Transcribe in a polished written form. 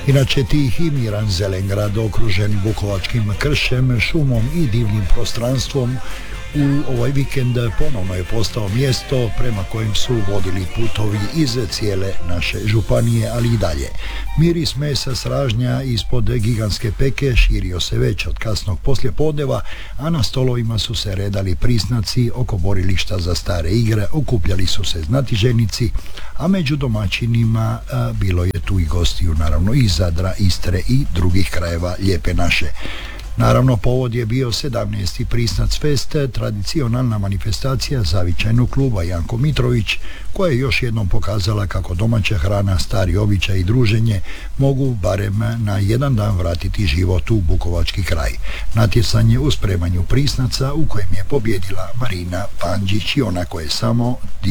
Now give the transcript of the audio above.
Inače tih i miran Zelengrad okružen bukovačkim kršem, šumom i divnim prostranstvom u ovaj vikend ponovno je postao mjesto prema kojem su vodili putovi iz cijele naše županije, ali i dalje. Miris mesa sražnja ispod gigantske peke širio se već od kasnog poslijepodneva, a na stolovima su se redali prisnaci oko borilišta za stare igre, okupljali su se znatiženici, a među domaćinima bilo je tu i gostiju, naravno iz Zadra, Istre i drugih krajeva lijepe naše. Naravno, povod je bio 17. Prisnac Fest, tradicionalna manifestacija zavičajnog kluba Janko Mitrović, koja je još jednom pokazala kako domaća hrana, stari običaj i druženje mogu barem na jedan dan vratiti život u bukovački kraj. Natjecanje u spremanju prisnaca u kojem je pobjedila Marina Pandžić i ona koja je samo